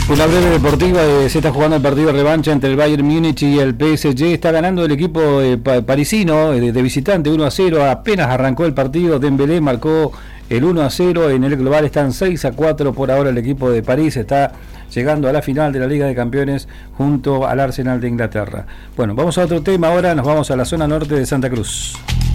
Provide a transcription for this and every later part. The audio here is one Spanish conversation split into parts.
Una breve deportiva, se está jugando el partido de revancha entre el Bayern Múnich y el PSG. Está ganando el equipo parisino de visitante 1-0. Apenas arrancó el partido, Dembélé marcó el 1-0. En el global están 6-4 por ahora. El equipo de París está llegando a la final de la Liga de Campeones junto al Arsenal de Inglaterra. Bueno, vamos a otro tema ahora. Nos vamos a la zona norte de Santa Cruz.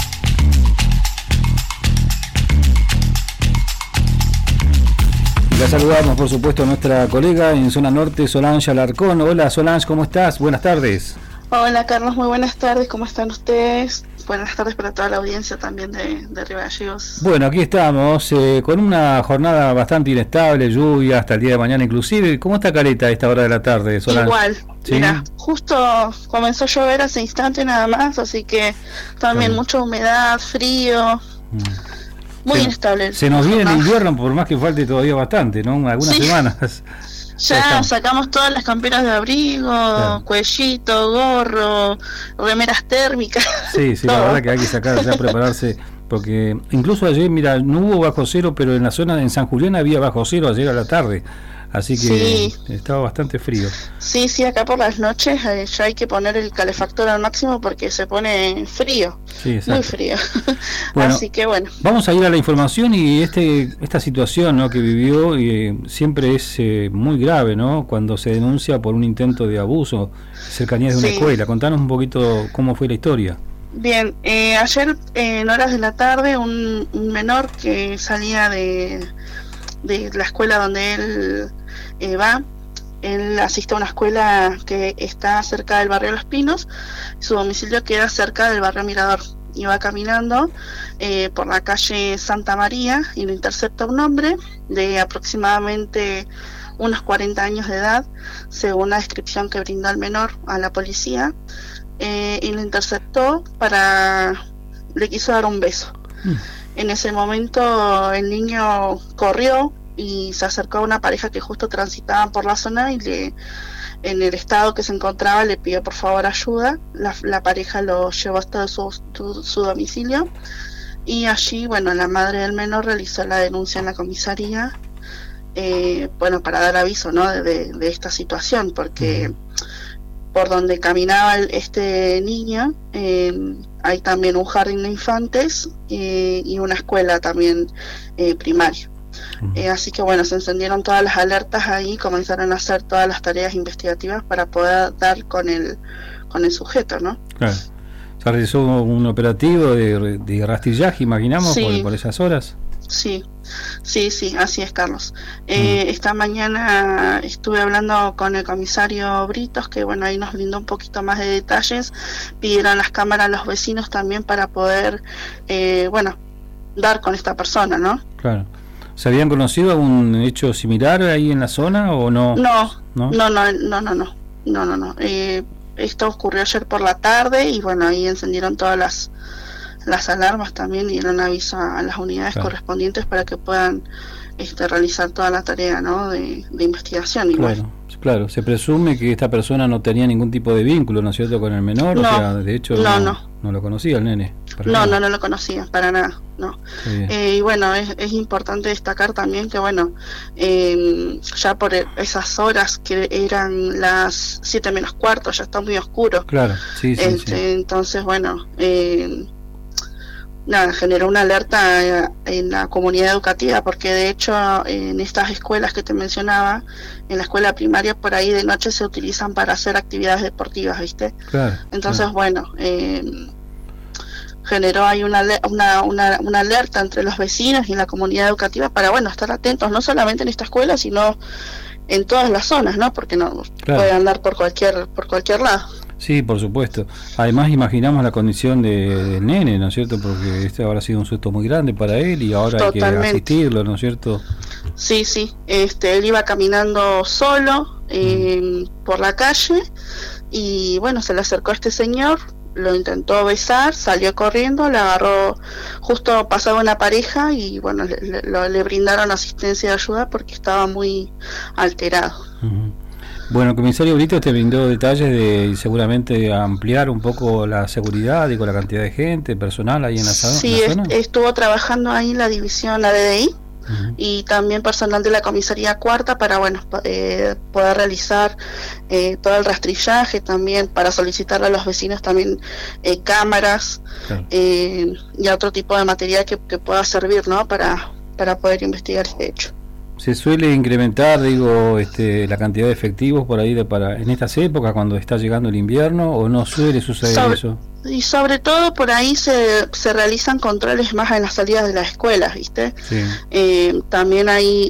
La saludamos, por supuesto, a nuestra colega en zona norte, Solange Alarcón. Hola, Solange, ¿cómo estás? Buenas tardes. Hola, Carlos, muy buenas tardes. ¿Cómo están ustedes? Buenas tardes para toda la audiencia también de Río Gallegos. Bueno, aquí estamos con una jornada bastante inestable, lluvia hasta el día de mañana inclusive. ¿Cómo está Caleta a esta hora de la tarde, Solange? Igual, ¿sí? Mira, justo comenzó a llover hace instante nada más, así que también mucha humedad, frío... Muy inestable. Se nos viene el invierno, por más que falte todavía bastante, ¿no? Algunas semanas. Ya sacamos todas las camperas de abrigo, claro. Cuellito, gorro, remeras térmicas. Sí, la verdad que hay que sacar, ya prepararse, porque incluso ayer, mira, no hubo bajo cero, pero en la zona, en San Julián había bajo cero ayer a la tarde. Así que estaba bastante frío. Sí, acá por las noches ya hay que poner el calefactor al máximo porque se pone frío, muy frío. Bueno, así que bueno. Vamos a ir a la información y esta situación, ¿no?, que vivió siempre es muy grave, ¿no?, cuando se denuncia por un intento de abuso, cercanías de una escuela. Contanos un poquito cómo fue la historia. Bien, ayer en horas de la tarde un menor que salía de la escuela donde él va. Él asiste a una escuela que está cerca del barrio Los Pinos. Su domicilio queda cerca del barrio Mirador. Iba caminando por la calle Santa María y lo intercepta un hombre de aproximadamente unos 40 años de edad, según la descripción que brindó el menor a la policía, y lo interceptó le quiso dar un beso. En ese momento el niño corrió y se acercó a una pareja que justo transitaban por la zona y en el estado que se encontraba le pidió por favor ayuda. La pareja lo llevó hasta su domicilio y allí, bueno, la madre del menor realizó la denuncia en la comisaría, para dar aviso, ¿no?, de esta situación, porque por donde caminaba este niño hay también un jardín de infantes y una escuela también primaria. Así que bueno, se encendieron todas las alertas ahí, comenzaron a hacer todas las tareas investigativas para poder dar con el sujeto, ¿no? Claro. Se realizó un operativo de rastrillaje, imaginamos, por esas horas. Sí, así es, Carlos. Esta mañana estuve hablando con el comisario Britos, que bueno, ahí nos brindó un poquito más de detalles. Pidieron las cámaras a los vecinos también para poder, dar con esta persona, ¿no? Claro. ¿Se habían conocido algún hecho similar ahí en la zona o no? No. Esto ocurrió ayer por la tarde y bueno, ahí encendieron todas las alarmas también y dieron aviso a las unidades correspondientes para que puedan realizar toda la tarea, ¿no?, de investigación. Claro, se presume que esta persona no tenía ningún tipo de vínculo, ¿no es cierto?, con el menor. No, o sea, de hecho no lo conocía el nene. No lo conocía, para nada, no. Y bueno, es importante destacar también que bueno, ya por esas horas que eran las 7:45, ya está muy oscuro. Claro, sí. Entonces bueno, generó una alerta en la comunidad educativa, porque de hecho en estas escuelas que te mencionaba, en la escuela primaria por ahí de noche se utilizan para hacer actividades deportivas, ¿viste? Claro. Entonces bueno, generó ahí una alerta entre los vecinos y la comunidad educativa para estar atentos, no solamente en esta escuela, sino en todas las zonas, ¿no? Porque no puede andar por cualquier lado. Sí, por supuesto. Además imaginamos la condición del nene, ¿no es cierto? Porque habrá sido un susto muy grande para él y ahora Totalmente. Hay que asistirlo, ¿no es cierto? Sí. Él iba caminando solo por la calle y bueno, se le acercó a este señor, lo intentó besar, salió corriendo, le agarró, justo pasaba una pareja y bueno, le brindaron asistencia de ayuda porque estaba muy alterado. Bueno, el comisario Brito te brindó detalles de seguramente ampliar un poco la seguridad y con la cantidad de gente, personal ahí en la zona. Sí, estuvo trabajando ahí en la división ADDI y también personal de la comisaría cuarta para poder realizar todo el rastrillaje, también para solicitarle a los vecinos también cámaras, claro, y otro tipo de material que pueda servir, ¿no?, para poder investigar este hecho. ¿Se suele incrementar, la cantidad de efectivos por ahí en estas épocas cuando está llegando el invierno, o no suele suceder eso? Y sobre todo por ahí se realizan controles más en las salidas de las escuelas, ¿viste? Sí. También hay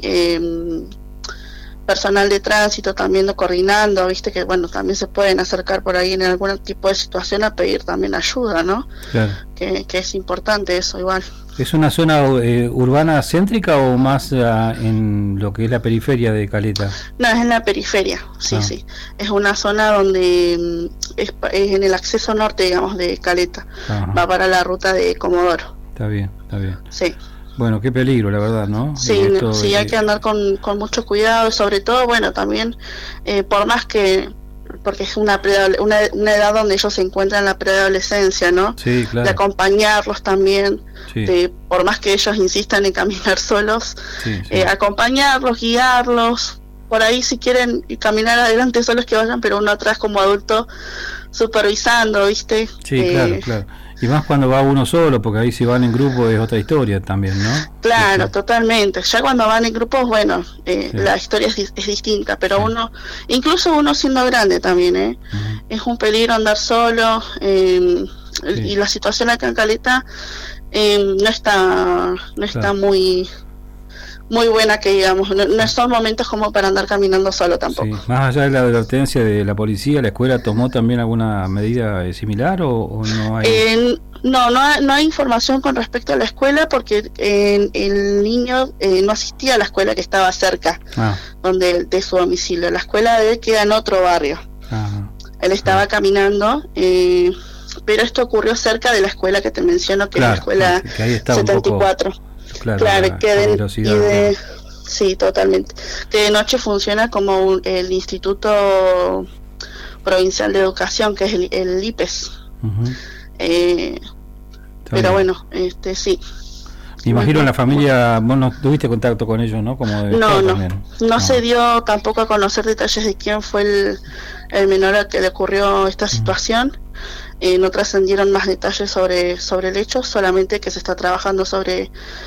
personal de tránsito también coordinando, ¿viste? Que también se pueden acercar por ahí en algún tipo de situación a pedir también ayuda, ¿no? Claro. Que es importante eso igual. ¿Es una zona urbana céntrica o más en lo que es la periferia de Caleta? No, es en la periferia, sí, sí. Es una zona donde es en el acceso norte, digamos, de Caleta. Ajá. Va para la ruta de Comodoro. Está bien, está bien. Sí. Bueno, qué peligro, la verdad, ¿no? Sí, sí, hay que andar con mucho cuidado, sobre todo, también, por más que, porque es una edad donde ellos se encuentran en la preadolescencia, ¿no? Sí, claro. De acompañarlos también, sí. Por más que ellos insistan en caminar solos, sí, sí. Acompañarlos, guiarlos, por ahí si quieren caminar adelante solos que vayan, pero uno atrás como adulto supervisando, ¿viste? Sí, claro, claro. Y más cuando va uno solo, porque ahí si van en grupo es otra historia también, ¿no? Claro, totalmente. Ya cuando van en grupos, sí, la historia es distinta, pero sí, incluso uno siendo grande también, es un peligro andar solo, sí. Y la situación acá en Caleta no está muy buena, que digamos, no son momentos como para andar caminando solo tampoco. Sí. Más allá de la advertencia de la policía, ¿la escuela tomó también alguna medida similar o no hay? No hay información con respecto a la escuela, porque el niño no asistía a la escuela que estaba cerca de su domicilio. La escuela de él queda en otro barrio. Ajá. Él estaba caminando, pero esto ocurrió cerca de la escuela que te menciono, que es la escuela que ahí está 74. Claro, que sí, totalmente. Que de noche funciona como el Instituto Provincial de Educación, que es el IPES. Pero sí. Me imagino en la familia, vos no tuviste contacto con ellos, ¿no? No se dio tampoco a conocer detalles de quién fue el menor al que le ocurrió esta situación. No trascendieron más detalles sobre el hecho, solamente que se está trabajando sobre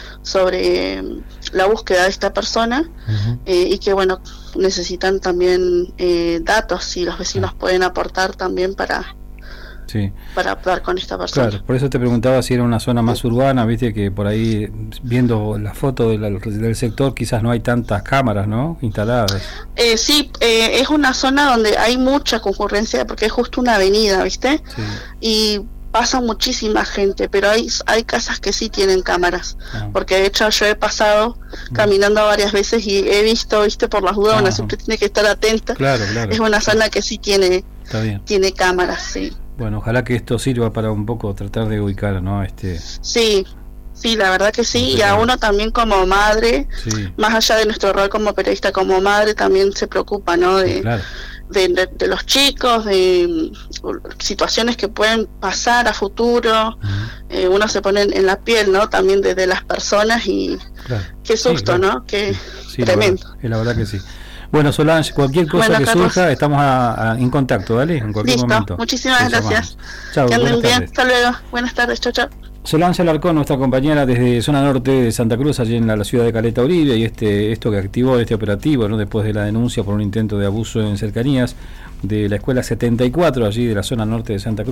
la búsqueda de esta persona, y que necesitan también datos, si los vecinos pueden aportar también para hablar con esta persona. Claro, por eso te preguntaba si era una zona más urbana, viste que por ahí, viendo la foto del sector, quizás no hay tantas cámaras, ¿no?, instaladas. Sí, es una zona donde hay mucha concurrencia, porque es justo una avenida, viste, sí. Y pasa muchísima gente, pero hay casas que sí tienen cámaras, porque de hecho yo he pasado caminando varias veces y he visto, viste, por las dudas, uno siempre tiene que estar atenta. Claro. Es una zona que sí tiene cámaras, sí. Bueno, ojalá que esto sirva para un poco tratar de ubicar, ¿no? Sí, la verdad que sí, y a uno también como madre, más allá de nuestro rol como periodista, como madre también se preocupa, ¿no? De los chicos, de situaciones que pueden pasar a futuro, uno se pone en la piel, ¿no? También de las personas, y qué susto, ¿no? Qué tremendo. La verdad que sí. Bueno, Solange, cualquier cosa que surja, estamos en contacto, ¿vale? En cualquier momento. Muchísimas gracias. Chao, que anden bien, hasta luego. Buenas tardes, chao. Solange Alarcón, nuestra compañera desde zona norte de Santa Cruz, allí en la ciudad de Caleta Olivia, y esto que activó este operativo, ¿no?, después de la denuncia por un intento de abuso en cercanías de la escuela 74, allí de la zona norte de Santa Cruz.